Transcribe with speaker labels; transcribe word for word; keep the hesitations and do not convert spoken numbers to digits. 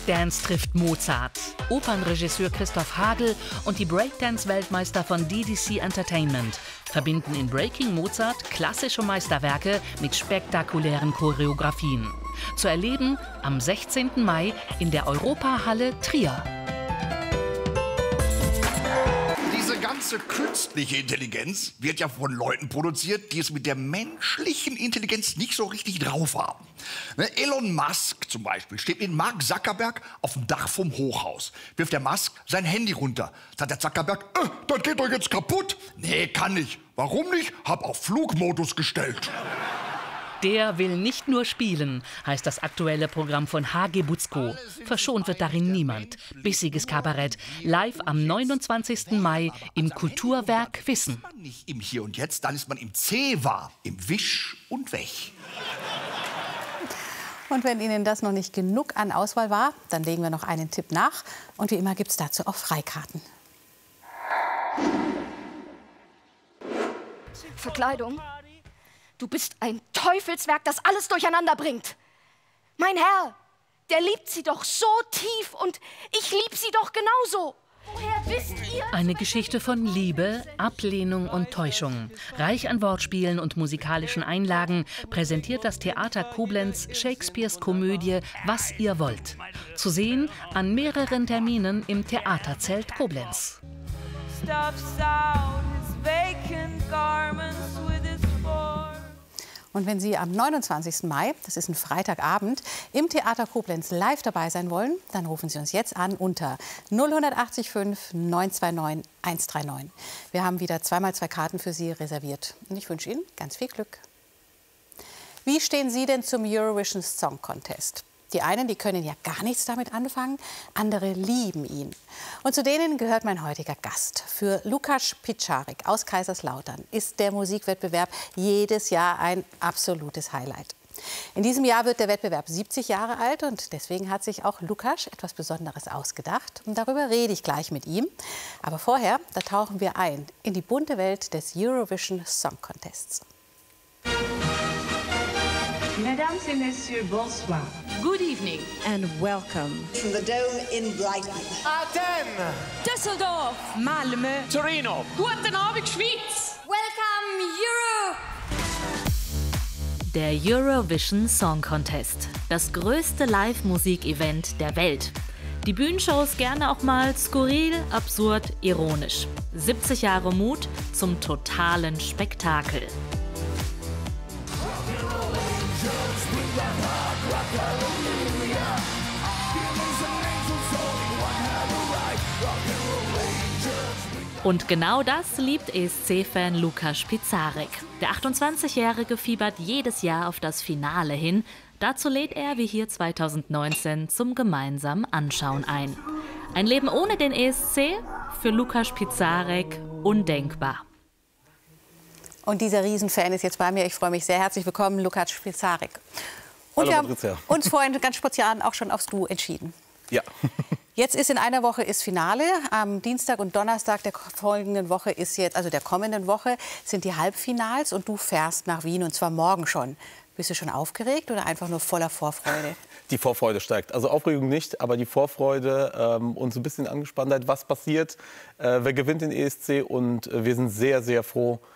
Speaker 1: Breakdance trifft Mozart. Opernregisseur Christoph Hagel und die Breakdance-Weltmeister von D D C Entertainment verbinden in Breaking Mozart klassische Meisterwerke mit spektakulären Choreografien. Zu erleben am sechzehnten Mai in der Europahalle Trier.
Speaker 2: Diese ganze künstliche Intelligenz wird ja von Leuten produziert, die es mit der menschlichen Intelligenz nicht so richtig drauf haben. Ne, Elon Musk zum Beispiel steht mit Mark Zuckerberg auf dem Dach vom Hochhaus. Wirft der Musk sein Handy runter. Sagt der Zuckerberg, äh, das geht doch jetzt kaputt. Nee, kann nicht. Warum nicht? Hab auf Flugmodus gestellt.
Speaker 1: Der will nicht nur spielen, heißt das aktuelle Programm von H G Butzko. Verschont wird darin niemand. Bissiges Kabarett, live am neunundzwanzigsten Mai im Kulturwerk Wissen.
Speaker 2: Wenn man nicht im Hier und Jetzt, dann ist man im C-War, im Wisch und Weg.
Speaker 3: Und wenn Ihnen das noch nicht genug an Auswahl war, dann legen wir noch einen Tipp nach. Und wie immer gibt es dazu auch Freikarten.
Speaker 4: Verkleidung? Du bist ein Teufelswerk, das alles durcheinander bringt. Mein Herr, der liebt sie doch so tief und ich lieb sie doch genauso. Woher wisst ihr?
Speaker 1: Eine Geschichte von Liebe, Ablehnung und Täuschung. Reich an Wortspielen und musikalischen Einlagen präsentiert das Theater Koblenz Shakespeares Komödie Was ihr wollt. Zu sehen an mehreren Terminen im Theaterzelt Koblenz.
Speaker 3: Und wenn Sie am neunundzwanzigsten Mai, das ist ein Freitagabend, im Theater Koblenz live dabei sein wollen, dann rufen Sie uns jetzt an unter null acht fünf neun zwei neun eins drei neun. Wir haben wieder zweimal zwei Karten für Sie reserviert. Und ich wünsche Ihnen ganz viel Glück. Wie stehen Sie denn zum Eurovision Song Contest? Die einen, die können ja gar nichts damit anfangen, andere lieben ihn. Und zu denen gehört mein heutiger Gast. Für Lukas Piszczarek aus Kaiserslautern ist der Musikwettbewerb jedes Jahr ein absolutes Highlight. In diesem Jahr wird der Wettbewerb siebzig Jahre alt und deswegen hat sich auch Lukas etwas Besonderes ausgedacht. Und darüber rede ich gleich mit ihm. Aber vorher, da tauchen wir ein in die bunte Welt des Eurovision Song Contests.
Speaker 5: Mesdames et Messieurs, bonsoir.
Speaker 6: Good evening
Speaker 5: And welcome.
Speaker 7: From the Dome in Brighton.
Speaker 6: Athens, Düsseldorf,
Speaker 5: Malmö.
Speaker 6: Torino. Guten Abend, Schweiz.
Speaker 4: Welcome, Europe!
Speaker 8: Der Eurovision Song Contest, das größte Live-Musik-Event der Welt. Die Bühnenshows gerne auch mal skurril, absurd, ironisch. siebzig Jahre Mut zum totalen Spektakel. Und genau das liebt E S C-Fan Lukas Piszczarek. Der achtundzwanzigjährige fiebert jedes Jahr auf das Finale hin. Dazu lädt er, wie hier zweitausendneunzehn, zum gemeinsamen Anschauen ein. Ein Leben ohne den E S C? Für Lukas Piszczarek undenkbar.
Speaker 3: Und dieser Riesenfan ist jetzt bei mir. Ich freue mich sehr. Herzlich willkommen, Lukas Piszczarek. Und
Speaker 9: Hallo,
Speaker 3: wir haben
Speaker 9: Patricia.
Speaker 3: uns vorhin ganz spontan auch schon aufs Du entschieden.
Speaker 9: Ja.
Speaker 3: Jetzt ist in einer Woche ist Finale. Am Dienstag und Donnerstag der folgenden Woche ist jetzt, also der kommenden Woche, sind die Halbfinals und du fährst nach Wien und zwar morgen schon. Bist du schon aufgeregt oder einfach nur voller Vorfreude?
Speaker 9: Die Vorfreude steigt. Also Aufregung nicht, aber die Vorfreude ähm, und so ein bisschen Angespanntheit. Was passiert? Äh, wer gewinnt den E S C? Und äh, wir sind sehr, sehr froh,